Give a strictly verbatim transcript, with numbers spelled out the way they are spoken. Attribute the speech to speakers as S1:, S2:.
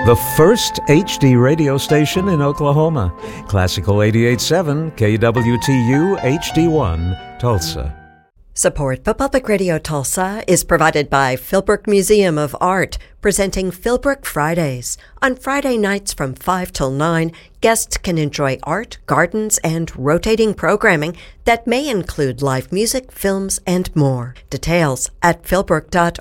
S1: The first H D radio station in Oklahoma. Classical eighty-eight point seven K W T U H D one, Tulsa.
S2: Support for Public Radio Tulsa is provided by Philbrook Museum of Art, presenting Philbrook Fridays. On Friday nights from five till nine, guests can enjoy art, gardens, and rotating programming that may include live music, films, and more. Details at philbrook dot